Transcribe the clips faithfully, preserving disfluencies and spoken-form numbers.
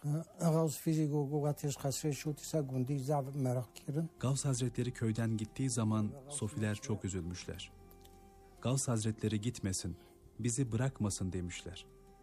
Gavs Hazretleri köyden gittiği zaman Sofiler çok üzülmüşler. Gavs Hazretleri gitmesin, bizi bırakmasın demişler.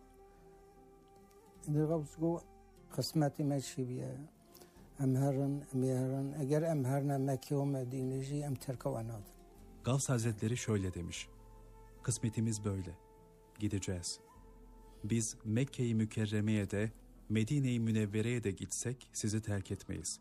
Gavs Hazretleri şöyle demiş: kısmetimiz böyle, gideceğiz. Biz Mekke-i Mükerreme'ye de Medine-i Münevvere'ye de gitsek sizi terk etmeyiz.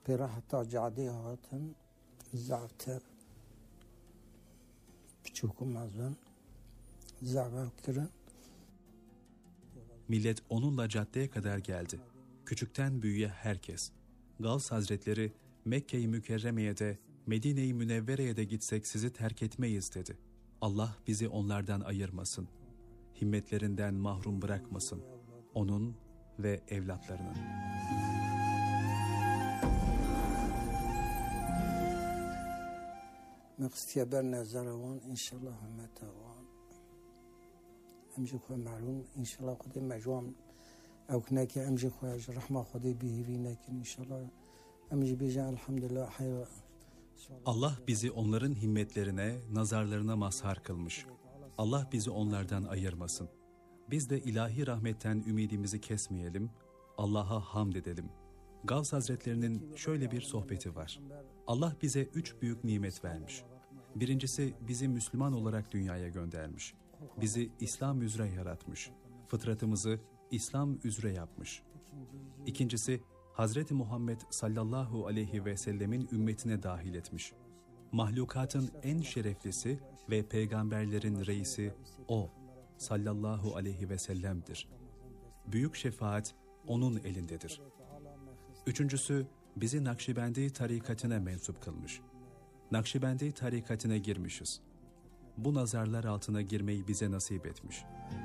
Millet onunla caddeye kadar geldi. Küçükten büyüğe herkes. Gavs Hazretleri Mekke-i Mükerreme'ye de Medine-i Münevvere'ye de gitsek sizi terk etmeyiz dedi. Allah bizi onlardan ayırmasın. Himmetlerinden mahrum bırakmasın. Onun ve evlatlarının. مقصتيابر نظروان انشالله همتوان امجي خواه معلوم انشالله خودي مجوام او كناكي امجي خواه رحمة خودي بيهيريناكي انشالله امجي بيجان الحمدلله حيوة. Allah bizi onların himmetlerine, nazarlarına mazhar kılmış. Allah bizi onlardan ayırmasın. Biz de ilahi rahmetten ümidimizi kesmeyelim, Allah'a hamd edelim. Gavs Hazretlerinin şöyle bir sohbeti var. Allah bize üç büyük nimet vermiş. Birincisi bizi Müslüman olarak dünyaya göndermiş. Bizi İslam üzere yaratmış. Fıtratımızı İslam üzere yapmış. İkincisi Hazreti Muhammed sallallahu aleyhi ve sellemin ümmetine dahil etmiş. Mahlukatın en şereflisi ve peygamberlerin reisi O sallallahu aleyhi ve sellem'dir. Büyük şefaat onun elindedir. Üçüncüsü bizi Nakşibendi tarikatına mensup kılmış. Nakşibendi tarikatına girmişiz. Bu nazarlar altına girmeyi bize nasip etmiş.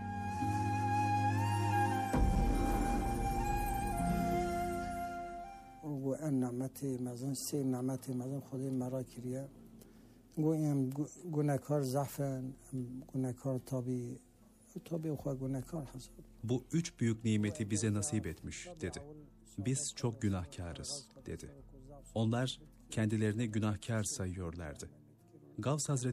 و ان نعمت مزن سه نعمت مزن خودی مرا کریه گویم گناهکار ضعفن گناهکار tabi tabi خو گناهکار حسب. Bu üç büyük nimeti bize nasip etmiş dedi. Biz çok günahkarız dedi. Onlar kendilerini günahkar sayıyorlardı. Gavs Hazretleri